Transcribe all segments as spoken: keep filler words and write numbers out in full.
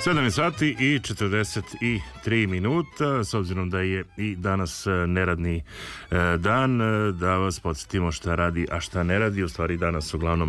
sedam sati i četrdeset tri minuta, s obzirom da je i danas neradni dan, da vas podsjetimo šta radi, a šta ne radi. U stvari danas uglavnom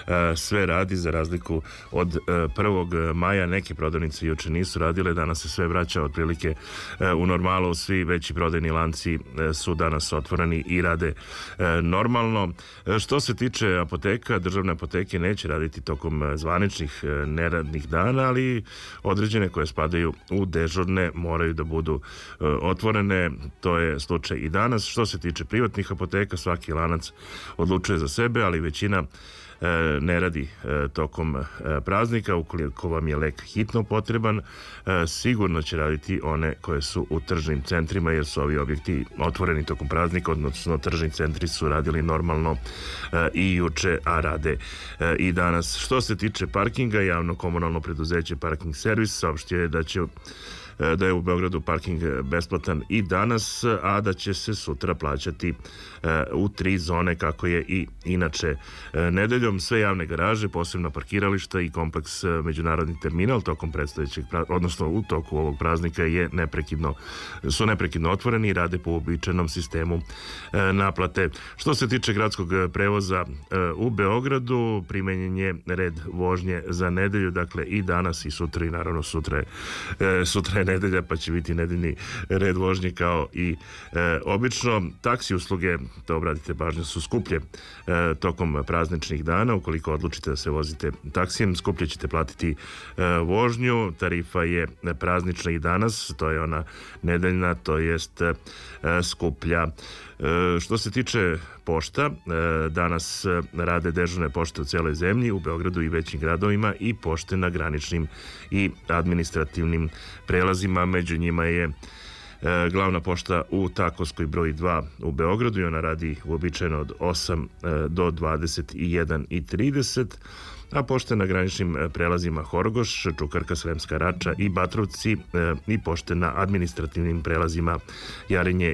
sve radi, za razliku od prvog maja. Neke prodavnice juče nisu radile, danas se sve vraća otprilike u normalu. Svi veći prodajni lanci su danas otvoreni i rade normalno. Što se tiče apoteka, državne apoteke neće raditi tokom zvaničnih neradnih dana, ali određene koje spadaju u dežurne moraju da budu uh, otvorene. To je slučaj i danas. Što se tiče privatnih apoteka, svaki lanac odlučuje za sebe, ali većina uh, ne radi uh, tokom uh, praznika. Ukoliko vam je lek hitno potreban, uh, sigurno će raditi one koje su u tržnim centrima, jer su ovi objekti otvoreni tokom praznika, odnosno tržni centri su radili normalno uh, i juče, a rade uh, i danas. Što se tiče parkinga, javno komunalno preduzeće Parking Servis saopštio je da će da je u Beogradu parking besplatan i danas, a da će se sutra plaćati u tri zone kako je i inače nedeljom. Sve javne garaže, posebna parkirališta i kompleks Međunarodni terminal tokom predstojećeg, odnosno u toku ovog praznika je neprekidno, su neprekidno otvoreni i rade po uobičajenom sistemu naplate. Što se tiče gradskog prevoza u Beogradu, primenjen je red vožnje za nedelju, dakle i danas i sutra, i naravno sutra je, sutra je nedelja, pa će biti nedeljni red vožnje kao i e, obično. Taksi usluge, to obratite pažnju, su skuplje e, tokom prazničnih dana. Ukoliko odlučite da se vozite taksijem, skuplje ćete platiti e, vožnju. Tarifa je praznična i danas, to je ona nedeljna, to jest e, skuplja. E, što se tiče pošta, e, danas rade dežurne pošte u celoj zemlji, u Beogradu i većim gradovima, i pošte na graničnim i administrativnim prelazima. Među njima je e, glavna pošta u Takovskoj broj dva u Beogradu i ona radi uobičajeno od osam e, do dvadeset jedan i trideset, a pošte na graničnim prelazima Horgoš, Čukarka, Sremska Rača i Batrovci e, i pošte na administrativnim prelazima Jarinje